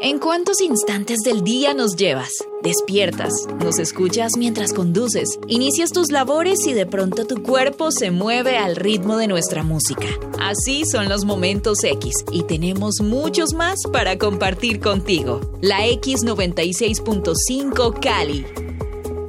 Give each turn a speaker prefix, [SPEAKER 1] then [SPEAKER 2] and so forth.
[SPEAKER 1] ¿En cuántos instantes del día nos llevas? Despiertas, nos escuchas mientras conduces, inicias tus labores y de pronto tu cuerpo se mueve al ritmo de nuestra música. Así son los momentos X y tenemos muchos más para compartir contigo. La X96.5 Cali.